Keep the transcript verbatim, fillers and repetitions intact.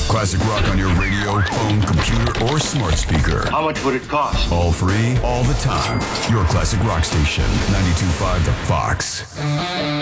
Classic rock on your radio, phone, computer, or smart speaker. How much would it cost? All free, all the time. Your classic rock station, ninety-two point five The Fox.